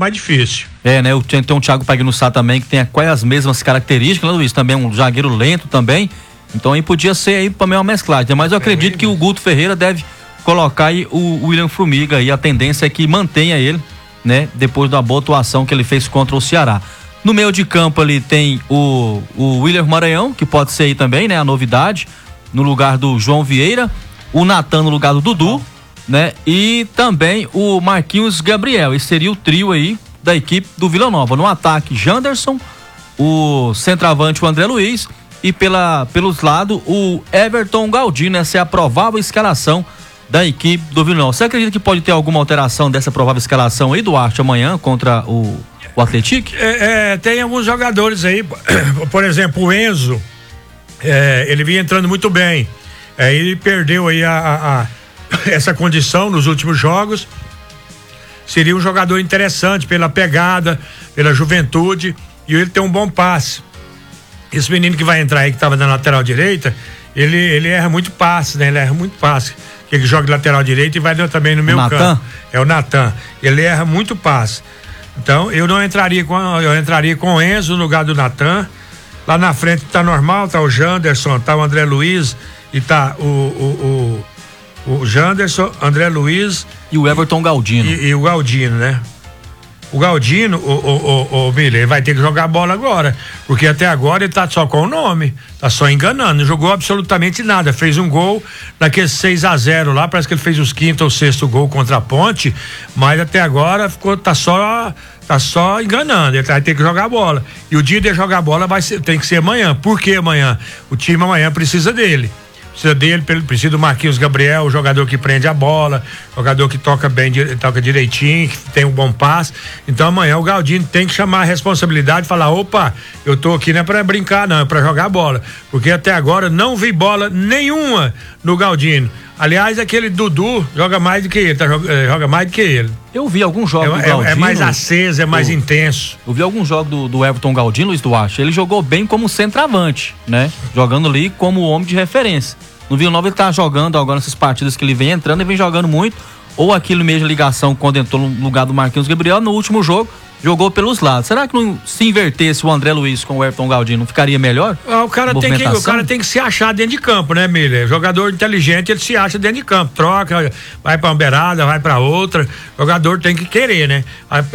mais difícil. Né? Tem um Thiago Pagnussá também, que tem quase as mesmas características, né, Luiz? Também um zagueiro lento também. Então aí podia ser aí também uma mesclagem, né? Mas eu acredito que o Guto Ferreira deve colocar aí o William Formiga aí. A tendência é que mantenha ele, né? Depois da boa atuação que ele fez contra o Ceará. No meio de campo ali tem o William Maranhão, que pode ser aí também, né? A novidade, no lugar do João Vieira. O Natan no lugar do Dudu, né? E também o Marquinhos Gabriel. Esse seria o trio aí da equipe do Vila Nova. No ataque, Janderson, o centroavante, o André Luiz, e pelos lados, o Everton Galdino. Essa é a provável escalação da equipe do Vila Nova. Você acredita que pode ter alguma alteração dessa provável escalação aí, Duarte, amanhã contra o Atlético? Tem alguns jogadores aí, por exemplo, o Enzo, ele vinha entrando muito bem. Ele perdeu aí essa condição nos últimos jogos. Seria um jogador interessante pela pegada, pela juventude, e ele tem um bom passe. Esse menino que vai entrar aí, que estava na lateral direita, ele erra muito passe, né? Ele erra muito passe. Que ele joga de lateral direito e vai também no meu campo. É o Natan. Ele erra muito passe. Então, eu entraria com o Enzo no lugar do Natan. Lá na frente tá normal, tá o Janderson, tá o André Luiz, e tá o Janderson, André Luiz e o Everton Galdino. E o Galdino, né? O Galdino, o Miller, ele vai ter que jogar bola agora, porque até agora ele tá só com o nome, tá só enganando, não jogou absolutamente nada, fez um gol naquele 6-0 lá, parece que ele fez os quinto ou sexto gol contra a Ponte, mas até agora tá só enganando, ele vai ter que jogar bola, e o dia de jogar bola tem que ser amanhã. Por que amanhã? O time amanhã precisa dele. Precisa do Marquinhos Gabriel, o jogador que prende a bola, jogador que toca bem, toca direitinho, que tem um bom passe. Então amanhã o Galdino tem que chamar a responsabilidade e falar: opa, eu tô aqui não é pra brincar, não, é pra jogar bola. Porque até agora não vi bola nenhuma no Galdino. Aliás, aquele Dudu joga mais do que ele, joga mais do que ele. Eu vi alguns jogos do Galdino. É mais aceso, é mais intenso. Eu vi alguns jogos do Everton Galdino, Luiz Duarte. Ele jogou bem como centroavante, né? Jogando ali como homem de referência. No Vila Nova ele tá jogando agora nessas partidas que ele vem entrando, ele vem jogando muito. Ou aquilo mesmo de ligação quando entrou no lugar do Marquinhos Gabriel, no último jogo jogou pelos lados. Será que não, se invertesse o André Luiz com o Everton Galdino, não ficaria melhor? O cara tem que se achar dentro de campo, né, Miller? Jogador inteligente, ele se acha dentro de campo, troca, vai pra uma beirada, vai pra outra. Jogador tem que querer, né?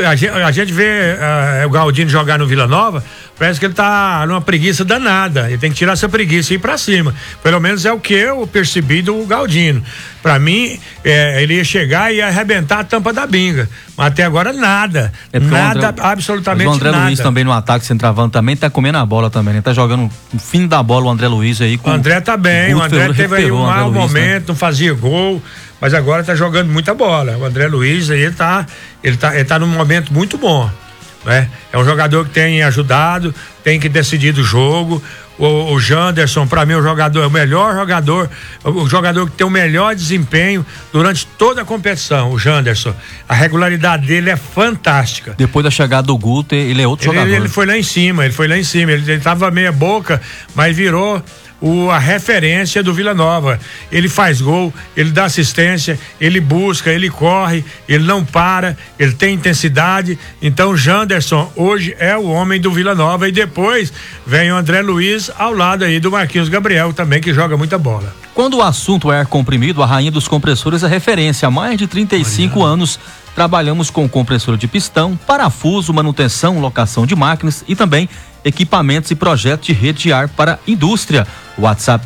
A gente vê o Galdino jogar no Vila Nova, parece que ele tá numa preguiça danada. Ele tem que tirar essa preguiça e ir pra cima. Pelo menos é o que eu percebi do Galdino. Pra mim, ele ia chegar e ia arrebentar a tampa da binga. Mas até agora nada. Absolutamente nada. O André Luiz também no ataque, centroavante, também tá comendo a bola também, né? Tá jogando o fim da bola o André Luiz aí. O André tá bem, o André teve aí um mau momento, não fazia gol, mas agora tá jogando muita bola. O André Luiz aí ele tá num momento muito bom, né? É um jogador que tem ajudado, tem que decidir do jogo. O Janderson, para mim, o melhor jogador, o jogador que tem o melhor desempenho durante toda a competição, o Janderson. A regularidade dele é fantástica. Depois da chegada do Guto, ele é outro jogador. Ele foi lá em cima, ele tava meia boca, mas virou a referência do Vila Nova. Ele faz gol, ele dá assistência, ele busca, ele corre, ele não para, ele tem intensidade. Então Janderson hoje é o homem do Vila Nova, e depois vem o André Luiz ao lado aí do Marquinhos Gabriel também, que joga muita bola. Quando o assunto é ar comprimido, a Rainha dos Compressores é referência. Há mais de 35 anos trabalhamos com compressor de pistão, parafuso, manutenção, locação de máquinas e também equipamentos e projetos de rede de ar para indústria. WhatsApp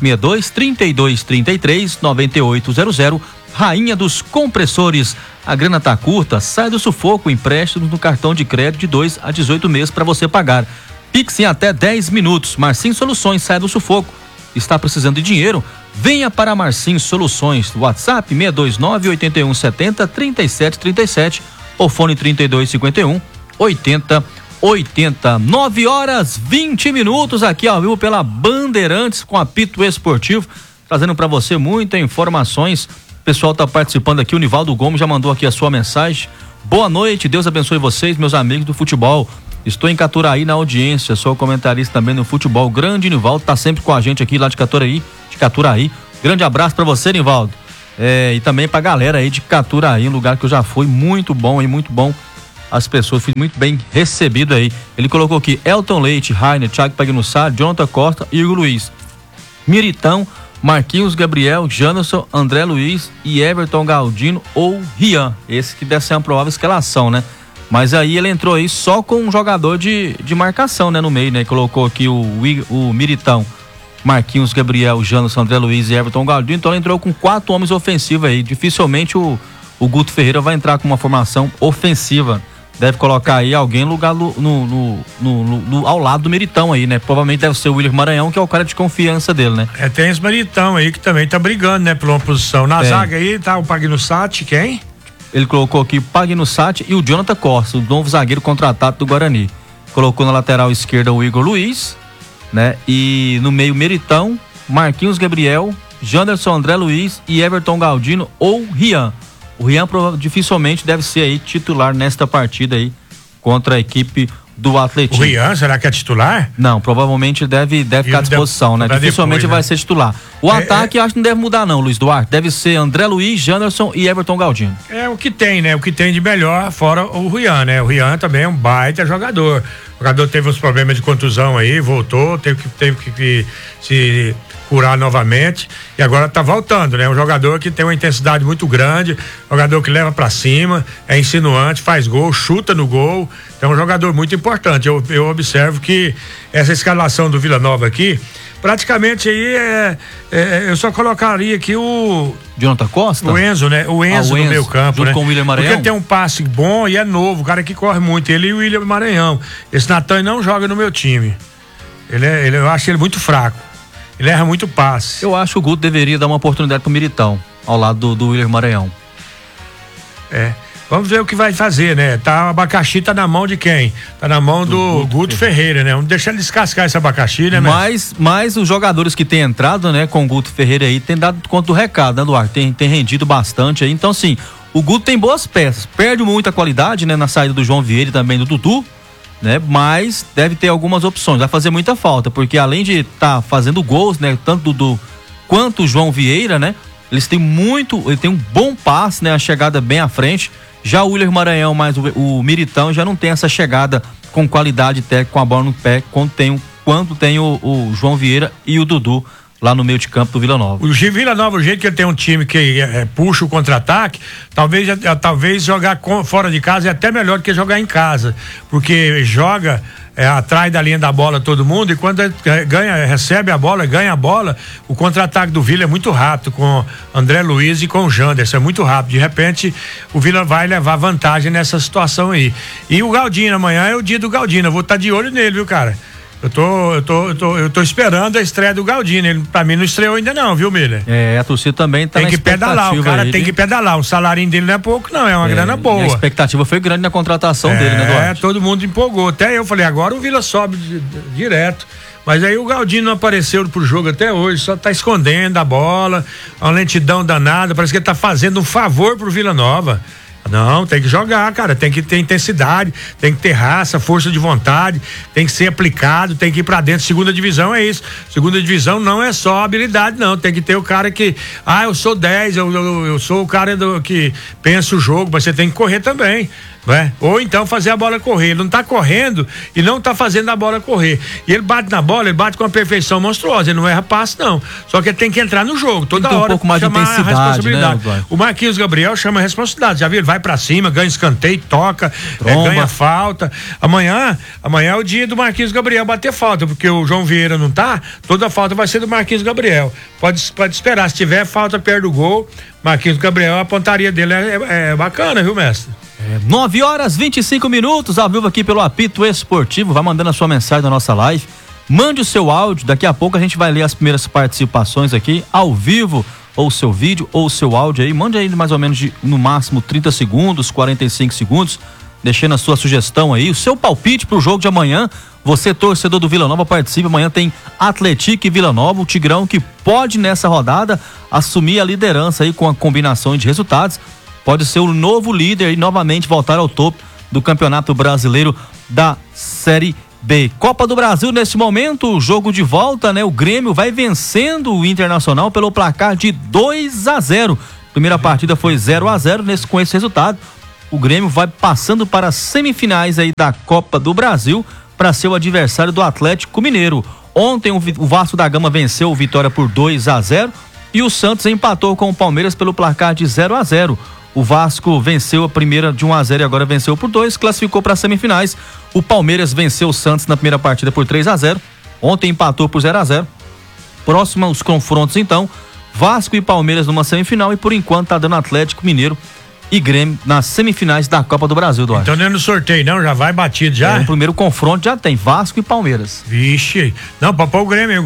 62-3233-9800. Rainha dos Compressores. A grana tá curta, sai do sufoco. Empréstimo no cartão de crédito de 2 a 18 meses para você pagar. Pix em até 10 minutos. Marcinho Soluções, sai do sufoco. Está precisando de dinheiro? Venha para Marcinho Soluções. WhatsApp 629-8170-3737 ou fone 3251-8080. 9h20 aqui ao vivo pela Bandeirantes com apito esportivo, trazendo para você muitas informações. O pessoal tá participando aqui, o Nivaldo Gomes já mandou aqui a sua mensagem. Boa noite, Deus abençoe vocês, meus amigos do futebol. Estou em Caturaí na audiência, sou comentarista também no futebol. Grande Nivaldo, tá sempre com a gente aqui lá de Caturaí. Grande abraço para você, Nivaldo. E também pra galera aí de Caturaí, um lugar que eu já fui, muito bom. as pessoas, fui muito bem recebido aí. Ele colocou aqui Elton Leite, Rainer, Thiago Pagnussat, Jonathan Costa e Igor Luiz, Miritão, Marquinhos Gabriel, Janderson, André Luiz e Everton Galdino ou Rian. Esse que deve ser uma provável escalação, né? Mas aí ele entrou aí só com um jogador de marcação, né, no meio, né? Colocou aqui o Miritão, Marquinhos Gabriel, Janderson, André Luiz e Everton Galdino. Então ele entrou com 4 homens ofensivos aí. Dificilmente o Guto Ferreira vai entrar com uma formação ofensiva. Deve colocar aí alguém no lugar ao lado do Miritão aí, né? Provavelmente deve ser o William Maranhão, que é o cara de confiança dele, né? Tem esse Miritão aí que também tá brigando, né? Por uma posição. Na zaga aí tá o Pagnussat, quem? Ele colocou aqui o Pagnussat e o Jonathan Costa, o novo zagueiro contratado do Guarani. Colocou na lateral esquerda o Igor Luiz, né? E no meio Miritão, Marquinhos Gabriel, Janderson, André Luiz e Everton Galdino ou Rian. O Rian dificilmente deve ser aí titular nesta partida aí contra a equipe do Atlético. O Rian, será que é titular? Não, provavelmente deve ficar à disposição, né? Dificilmente depois, vai ser titular. O ataque acho que não deve mudar não, Luiz Duarte. Deve ser André Luiz, Janderson e Everton Galdino. É o que tem, né? O que tem de melhor fora o Rian, né? O Rian também é um baita jogador. O jogador teve uns problemas de contusão aí, voltou, teve que se curar novamente e agora tá voltando, né? Um jogador que tem uma intensidade muito grande, jogador que leva pra cima, é insinuante, faz gol, chuta no gol, é um jogador muito importante. Eu observo que essa escalação do Vila Nova aqui, praticamente aí eu só colocaria aqui o Jonathan Costa? O Enzo, né? O Enzo no meio campo, junto né? com o William Maranhão. Porque tem um passe bom e é novo, o cara que corre muito, ele e o William Maranhão. Esse Natan não joga no meu time. Eu acho ele muito fraco. Ele erra muito passe. Eu acho que o Guto deveria dar uma oportunidade pro Miritão, ao lado do William Maranhão. Vamos ver o que vai fazer, né? O abacaxi tá na mão de quem? Tá na mão do Guto Ferreira, né? Vamos deixar ele descascar esse abacaxi, né? Mas os jogadores que têm entrado, né, com o Guto Ferreira aí, tem dado conta do recado, né, Duarte? Tem rendido bastante aí. Então, assim, o Guto tem boas peças. Perde muita qualidade, né, na saída do João Vieira e também do Dudu, né? Mas deve ter algumas opções. Vai fazer muita falta, porque além de estar fazendo gols, né, tanto Dudu quanto o João Vieira, né? Ele tem um bom passe, né? A chegada bem à frente. Já o William Maranhão, mais o Miritão, já não tem essa chegada com qualidade técnica, com a bola no pé, quando tem o João Vieira e o Dudu lá no meio de campo do Vila Nova. O Vila Nova, o jeito que ele tem um time que puxa o contra-ataque, talvez jogar fora de casa é até melhor do que jogar em casa, porque joga atrás da linha da bola todo mundo e quando recebe a bola, ganha a bola, o contra-ataque do Vila é muito rápido, com André Luiz e com o Janderson, é muito rápido. De repente, o Vila vai levar vantagem nessa situação aí. E o Galdino, amanhã é o dia do Galdino, eu vou estar de olho nele, viu, cara? Eu tô esperando a estreia do Galdino. Ele, pra mim, não estreou ainda não, viu, Miller? A torcida também tá tem que pedalar, o cara tem que pedalar. O salário dele não é pouco, não, é uma grana boa. A expectativa foi grande na contratação dele, né, Duarte? Todo mundo empolgou. Até eu falei, agora o Vila sobe direto. Mas aí o Galdino não apareceu pro jogo até hoje, só tá escondendo a bola, uma lentidão danada, parece que ele tá fazendo um favor pro Vila Nova. Não, tem que jogar, cara, tem que ter intensidade, tem que ter raça, força de vontade, tem que ser aplicado, tem que ir pra dentro. Segunda divisão é isso. Segunda divisão não é só habilidade, não. Tem que ter o cara que, eu sou 10, eu sou o cara que pensa o jogo, mas você tem que correr também. Né? Ou então fazer a bola correr. Ele não tá correndo e não tá fazendo a bola correr. E ele bate na bola, ele bate com uma perfeição monstruosa. Ele não erra passe, não. Só que ele tem que entrar no jogo toda hora. Um pouco mais de intensidade, a responsabilidade. Né, o Marquinhos Gabriel chama a responsabilidade. Já viu? Ele vai pra cima, ganha escanteio, toca, ganha falta. Amanhã é o dia do Marquinhos Gabriel bater falta, porque o João Vieira não tá, toda a falta vai ser do Marquinhos Gabriel. Pode esperar. Se tiver falta perto do gol, Marquinhos Gabriel, a pontaria dele é bacana, viu, mestre? 9h25, ao vivo aqui pelo Apito Esportivo. Vai mandando a sua mensagem na nossa live. Mande o seu áudio, daqui a pouco a gente vai ler as primeiras participações aqui, ao vivo, ou seu vídeo, ou seu áudio aí. Mande aí mais ou menos no máximo 30 segundos, 45 segundos, deixando a sua sugestão aí, o seu palpite pro jogo de amanhã. Você, torcedor do Vila Nova, participe. Amanhã tem Atlético e Vila Nova, o Tigrão que pode nessa rodada assumir a liderança aí com a combinação de resultados. Pode ser o novo líder e novamente voltar ao topo do Campeonato Brasileiro da Série B. Copa do Brasil nesse momento, jogo de volta, né? O Grêmio vai vencendo o Internacional pelo placar de 2-0. Primeira partida foi 0-0, com esse resultado. o Grêmio vai passando para as semifinais aí da Copa do Brasil para ser o adversário do Atlético Mineiro. Ontem o Vasco da Gama venceu o Vitória por 2-0 e o Santos empatou com o Palmeiras pelo placar de 0-0. O Vasco venceu a primeira de 1-0 e agora venceu por 2, classificou para as semifinais. O Palmeiras venceu o Santos na primeira partida por 3-0. Ontem empatou por 0-0. Próximo aos confrontos, então, Vasco e Palmeiras numa semifinal e por enquanto tá dando Atlético Mineiro e Grêmio nas semifinais da Copa do Brasil, Duarte. Então não é no sorteio não, já vai batido já? O primeiro confronto já tem Vasco e Palmeiras. Vixe, não, pra pôr o Grêmio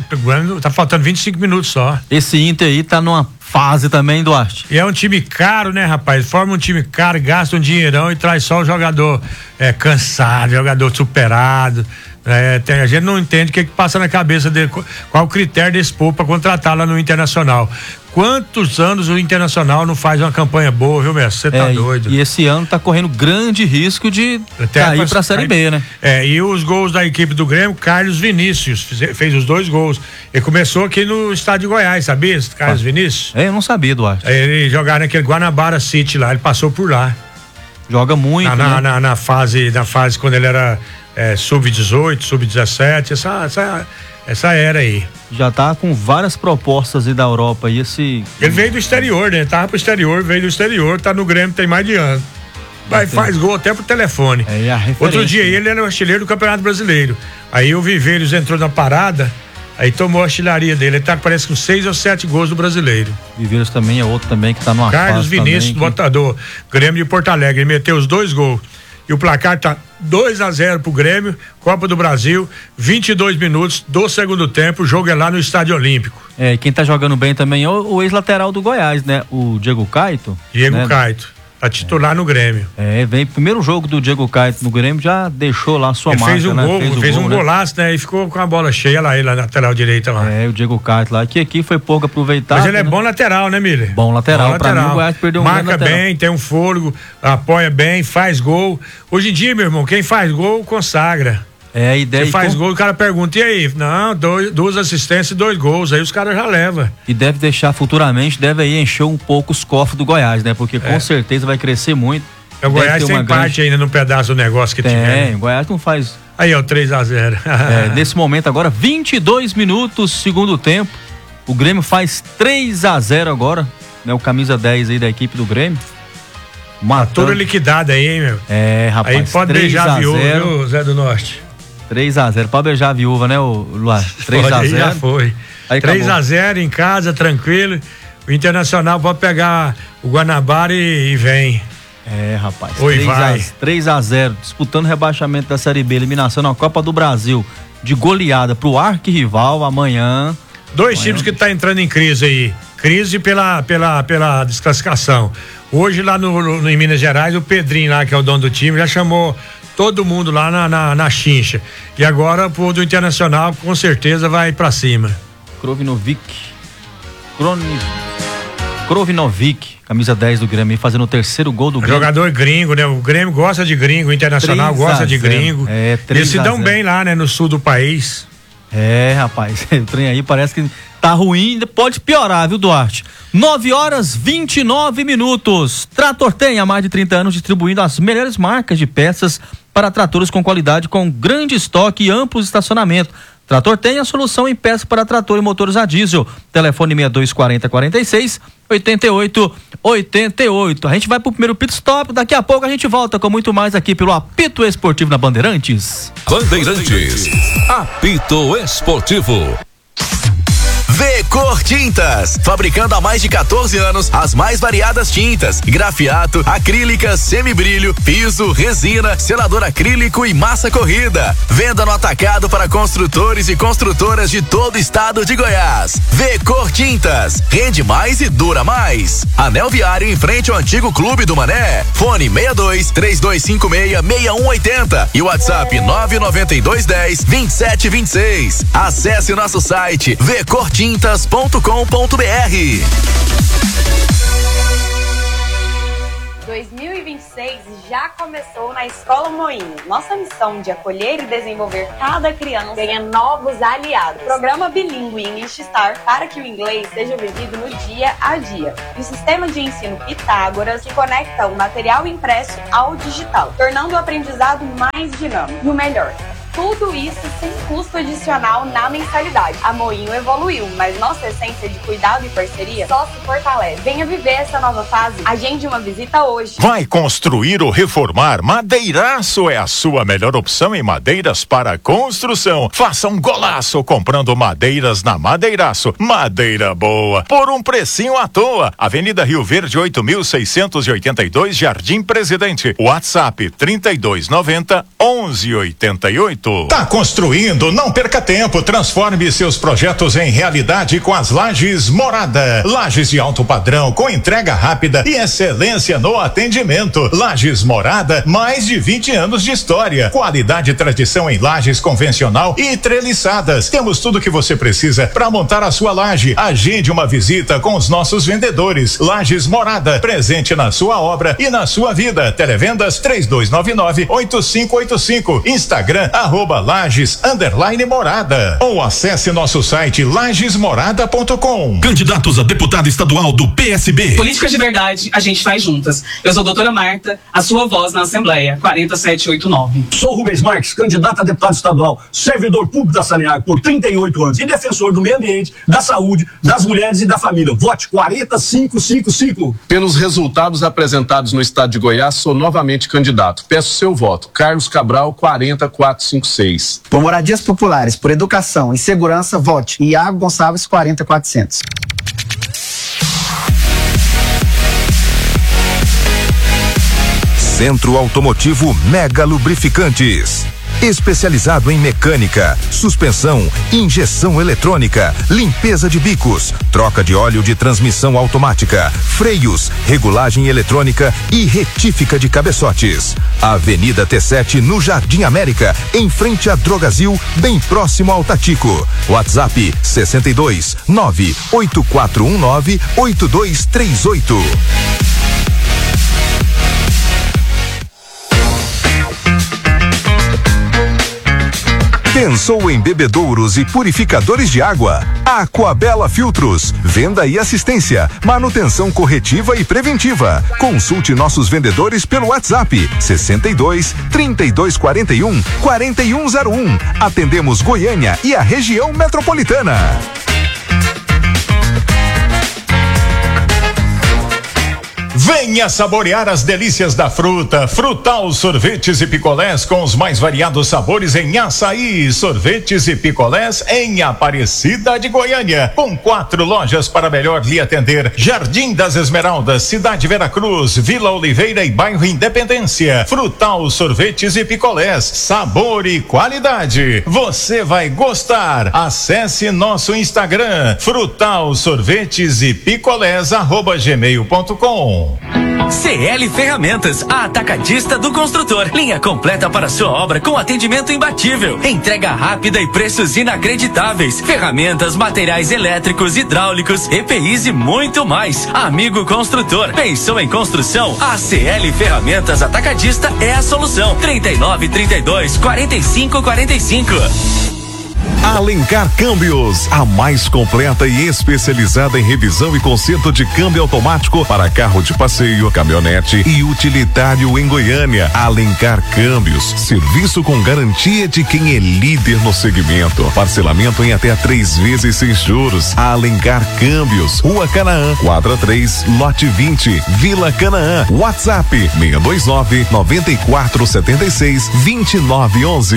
tá faltando 25 minutos só. Esse Inter aí tá numa fase também, Duarte. E é um time caro, né, rapaz? Forma um time caro, gasta um dinheirão e traz só o jogador cansado, jogador superado. A gente não entende o que passa na cabeça dele, qual o critério desse povo para contratar lá no Internacional. Quantos anos o Internacional não faz uma campanha boa, viu, mestre? Você tá doido. E esse ano tá correndo grande risco de cair pra Série B, né? E os gols da equipe do Grêmio, Carlos Vinícius fez os 2 gols. Ele começou aqui no estádio de Goiás, sabia? Carlos Vinícius. Eu não sabia, Duarte. Ele jogava naquele Guanabara City lá, ele passou por lá. Joga muito, na fase quando ele era sub-18, sub-17, essa era aí. Já tá com várias propostas aí da Europa e ele veio do exterior, né? Tava pro exterior, veio do exterior, tá no Grêmio tem mais de ano. Faz gol até pro telefone. Outro dia ele era o artilheiro do Campeonato Brasileiro. Aí o Viveiros entrou na parada, aí tomou a artilharia dele. Ele tá, parece, com 6 ou 7 gols do Brasileiro. Viveiros também é outro também que tá numa Carlos Vinícius, botador, Grêmio de Porto Alegre, ele meteu os 2 gols. E o placar tá 2-0 pro Grêmio, Copa do Brasil, 22 minutos do segundo tempo, o jogo é lá no Estádio Olímpico. Quem tá jogando bem também é o ex-lateral do Goiás, né? O Diego Caito. Caito. Tá titular no Grêmio. Vem primeiro jogo do Diego Caito no Grêmio, já deixou lá a sua marca, fez um gol, fez um golaço, né? E ficou com a bola cheia lá, ele na lateral direita lá. O Diego Caito lá, que aqui foi pouco aproveitado. Mas ele é bom lateral, né, Miller? Bom lateral, pra mim o Goiás perdeu um marca bem, tem um fôlego, apoia bem, faz gol. Hoje em dia, meu irmão, quem faz gol consagra. A ideia. Você faz gol, o cara pergunta, e aí? Não, 2 assistências e 2 gols, aí os caras já levam. E deve deixar futuramente, deve aí encher um pouco os cofres do Goiás, né? Porque com certeza vai crescer muito. O Goiás tem parte ainda no pedaço do negócio que tiver. O Goiás não faz. Aí, 3-0. Nesse momento agora, 22 minutos, segundo tempo. O Grêmio faz 3-0 agora, né? O camisa 10 aí da equipe do Grêmio. Tá toda liquidada aí, hein, meu? Rapaz. Aí pode beijar a viúva, viu, Zé do Norte? 3-0, pode beijar a viúva, né, Luar? 3-0. Já foi. 3-0 em casa, tranquilo. O Internacional pode pegar o Guanabara e vem. Rapaz. 3-0, disputando o rebaixamento da Série B, eliminação na Copa do Brasil de goleada pro arquirrival amanhã. 2 times que tá entrando em crise aí. Crise pela desclassificação. Hoje lá em Minas Gerais, o Pedrinho lá, que é o dono do time, já chamou todo mundo lá na chincha. E agora o povo do Internacional com certeza vai pra cima. Krovinovic, camisa 10 do Grêmio, fazendo o 3º gol do Grêmio. Jogador gringo, né? O Grêmio gosta de gringo, o Internacional gosta de gringo. Eles se dão bem lá, né? No sul do país. Rapaz, o trem aí parece que tá ruim, pode piorar, viu, Duarte? 9h29. Trator Tem há mais de 30 anos distribuindo as melhores marcas de peças para tratores com qualidade, com grande estoque e amplo estacionamento. Trator Tem a solução em peças para trator e motores a diesel. Telefone 6240-46-88-88. A gente vai pro primeiro pit stop, daqui a pouco a gente volta com muito mais aqui pelo Apito Esportivo na Bandeirantes. Apito Esportivo. V-Cor Tintas, fabricando há mais de 14 anos as mais variadas tintas, grafiato, acrílicas, semibrilho, piso, resina, selador acrílico e massa corrida. Venda no atacado para construtores e construtoras de todo o estado de Goiás. V-Cor Tintas, rende mais e dura mais. Anel Viário em frente ao antigo Clube do Mané. Fone 62-3256-6180 e WhatsApp 99210-2726. Acesse nosso site vcortintas.com.br. 2025 vocês já começou na Escola Moinho. Nossa missão de acolher e desenvolver cada criança ganha novos aliados. Programa bilíngue English Star para que o inglês seja vivido no dia a dia. E o sistema de ensino Pitágoras, que conecta o material impresso ao digital, tornando o aprendizado mais dinâmico. E o melhor, tudo isso sem custo adicional na mensalidade. A Moinho evoluiu, mas nossa essência de cuidado e parceria só se fortalece. Venha viver essa nova fase. Agende uma visita hoje. Vai construir ou reformar? Madeiraço é a sua melhor opção em madeiras para construção. Faça um golaço comprando madeiras na Madeiraço. Madeira boa, por um precinho à toa. Avenida Rio Verde, 8.682, Jardim Presidente. WhatsApp 3290-1188. Tá construindo? Não perca tempo. Transforme seus projetos em realidade com as Lajes Morada. Lajes de alto padrão, com entrega rápida e excelência no atendimento. Lajes Morada, mais de 20 anos de história. Qualidade e tradição em lajes convencional e treliçadas. Temos tudo que você precisa para montar a sua laje. Agende uma visita com os nossos vendedores. Lajes Morada, presente na sua obra e na sua vida. Televendas 3299-8585. Instagram @Lages_Morada ou acesse nosso site lagesmorada.com. Candidatos a deputado estadual do PSB. Políticas de verdade, a gente faz juntas. Eu sou a doutora Marta, a sua voz na Assembleia, 40789. Sou Rubens Marques, candidato a deputado estadual, servidor público da Saneago por 38 anos e defensor do meio ambiente, da saúde, das mulheres e da família. Vote 40555. Pelos resultados apresentados no estado de Goiás, sou novamente candidato. Peço seu voto. Carlos Cabral, 40456. Por moradias populares, por educação e segurança, vote Iago Gonçalves, 40400. Centro Automotivo Mega Lubrificantes. Especializado em mecânica, suspensão, injeção eletrônica, limpeza de bicos, troca de óleo de transmissão automática, freios, regulagem eletrônica e retífica de cabeçotes. Avenida T7 no Jardim América, em frente a Drogazil, bem próximo ao Tatico. WhatsApp 62 98419 8238. Pensou em bebedouros e purificadores de água? Aquabela Filtros, venda e assistência, manutenção corretiva e preventiva. Consulte nossos vendedores pelo WhatsApp 62 3241 4101. Atendemos Goiânia e a região metropolitana. Venha saborear as delícias da fruta. Frutal Sorvetes e Picolés com os mais variados sabores em açaí. Sorvetes e picolés em Aparecida de Goiânia, com 4 lojas para melhor lhe atender: Jardim das Esmeraldas, Cidade Veracruz, Vila Oliveira e Bairro Independência. Frutal Sorvetes e Picolés, sabor e qualidade. Você vai gostar. Acesse nosso Instagram, Frutal Sorvetes e Picolés @gmail.com. CL Ferramentas, a atacadista do construtor. Linha completa para sua obra com atendimento imbatível, entrega rápida e preços inacreditáveis. Ferramentas, materiais elétricos, hidráulicos, EPIs e muito mais. Amigo construtor, pensou em construção? A CL Ferramentas Atacadista é a solução. 3932 4545. Alencar Câmbios, a mais completa e especializada em revisão e conserto de câmbio automático para carro de passeio, caminhonete e utilitário em Goiânia. Alencar Câmbios, serviço com garantia de quem é líder no segmento. Parcelamento em até 3 vezes sem juros. Alencar Câmbios, Rua Canaã, quadra 3, lote 20, Vila Canaã. WhatsApp 629 9476 2911.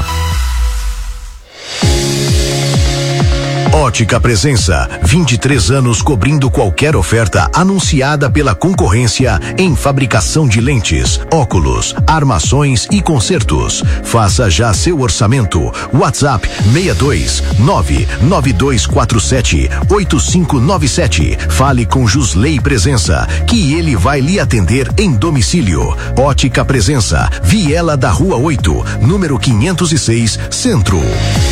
Ótica Presença, 23 anos cobrindo qualquer oferta anunciada pela concorrência em fabricação de lentes, óculos, armações e consertos. Faça já seu orçamento. WhatsApp 62 99247 8597. Fale com Jusley Presença, que ele vai lhe atender em domicílio. Ótica Presença, Viela da Rua 8, número 506, Centro.